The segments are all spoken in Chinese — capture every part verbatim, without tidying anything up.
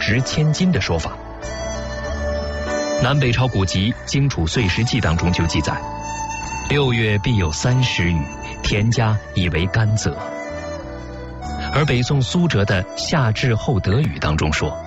值千金的说法。南北朝古籍《荆楚岁时记》当中就记载，六月必有三十雨，田家以为甘蔗。而北宋苏辙的《夏至厚德语》当中说，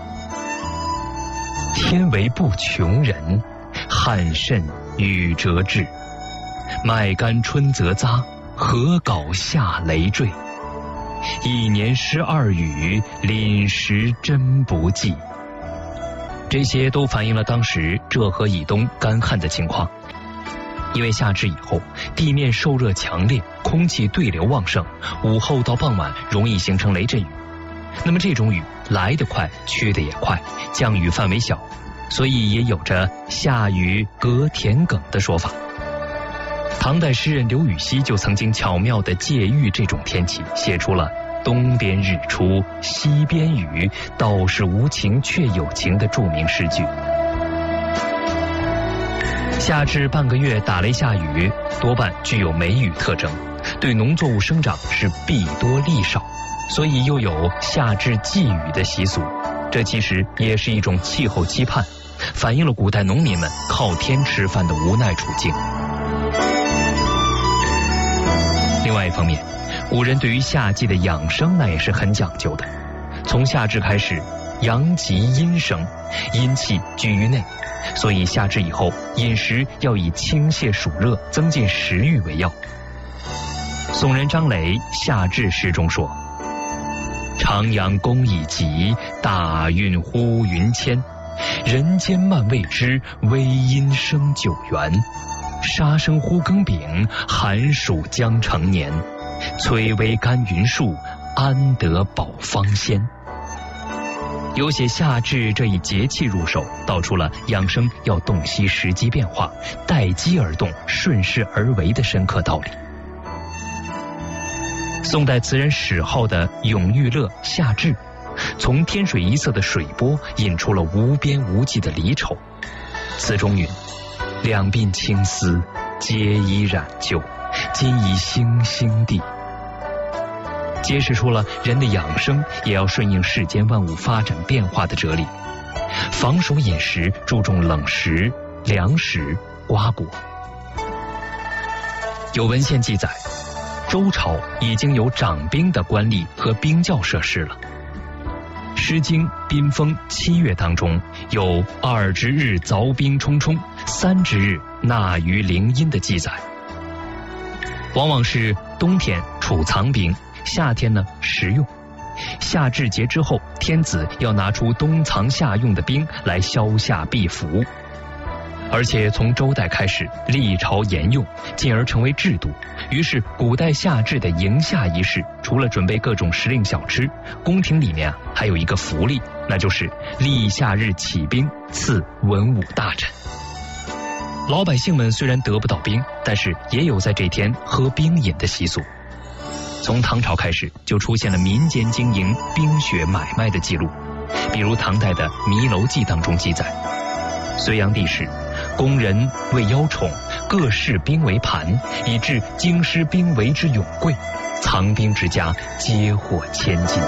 天为不穷人，旱甚雨折至，麦秆春则匝，禾秆夏雷坠。一年十二雨，临时真不济。这些都反映了当时浙河以东干旱的情况。因为夏至以后，地面受热强烈，空气对流旺盛，午后到傍晚容易形成雷阵雨。那么这种雨来得快，去得也快，降雨范围小，所以也有着夏雨隔田埂的说法。唐代诗人刘禹锡就曾经巧妙地借喻这种天气，写出了东边日出西边雨，道是无晴却有晴的著名诗句。夏至半个月打雷下雨，多半具有梅雨特征，对农作物生长是弊多利少，所以又有夏至祭雨的习俗。这其实也是一种气候期盼，反映了古代农民们靠天吃饭的无奈处境。另外一方面，古人对于夏季的养生那也是很讲究的。从夏至开始，阳极阴生，阴气聚于内，所以夏至以后饮食要以清泻暑热、增进食欲为要。宋人张磊《夏至诗中说，长阳公已极，大运忽云迁，人间慢未知，微阴生九元。杀生忽更丙，寒暑将成年。崔微甘云树，安得保芳仙。有写夏至这一节气入手，道出了养生要洞悉时机变化，待机而动，顺势而为的深刻道理。宋代词人史浩的《永遇乐·夏至》，从天水一色的水波引出了无边无际的离愁。词中云，两鬓青丝皆已染旧，今已星星地，揭示出了人的养生也要顺应世间万物发展变化的哲理。防暑饮食注重冷食、凉食、瓜果。有文献记载，周朝已经有掌兵的官吏和兵校设施了。《诗经·宾风·七月》当中有二之日凿冰冲冲，三之日纳于陵阴的记载。往往是冬天储藏兵，夏天呢食用。夏至节之后，天子要拿出冬藏夏用的兵来消夏避伏。而且从周代开始，历朝沿用，进而成为制度。于是古代夏至的迎夏仪式，除了准备各种时令小吃，宫廷里面啊还有一个福利，那就是立夏日起兵，赐文武大臣。老百姓们虽然得不到兵，但是也有在这天喝冰饮的习俗。从唐朝开始，就出现了民间经营冰雪买卖的记录，比如唐代的《弥楼记》当中记载，隋炀帝时，宫人为邀宠，各饰兵为盘，以致京师兵为之永贵，藏兵之家皆获千金。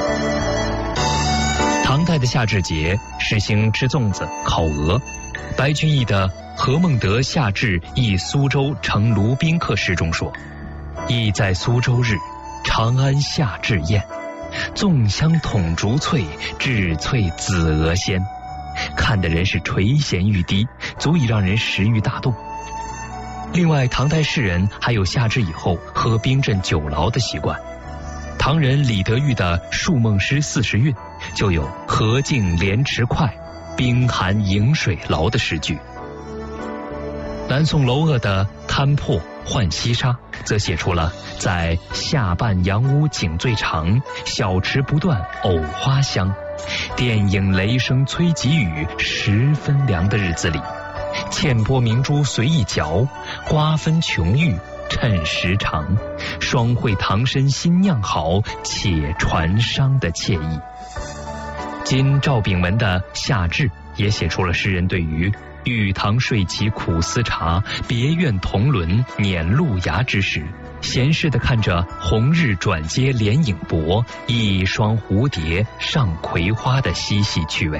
唐代的夏至节实行吃粽子、烤鹅。白居易的《何孟德夏至忆苏州乘卢宾客》诗中说，忆在苏州日，长安夏至宴，粽香筒竹脆，炙脆紫鹅鲜。看的人是垂涎欲滴，足以让人食欲大动。另外，唐代士人还有夏至以后喝冰镇酒醪的习惯。唐人李德裕的《述梦诗四十韵》就有“荷尽莲池快，冰寒饮水醪”的诗句。南宋娄鹗的《勘破浣溪沙》则写出了在夏半阳屋景最长，小池不断藕花香，电影雷声催急雨，十分凉的日子里，茜波明珠随意嚼，瓜分琼玉趁时长，双会唐参新酿好，且传觞的惬意。今赵炳文的《夏至》也写出了诗人对于玉堂睡起苦思茶，别院同轮碾露芽之时，闲适地看着红日转接连影薄，一双蝴蝶上葵花的嬉戏趣味。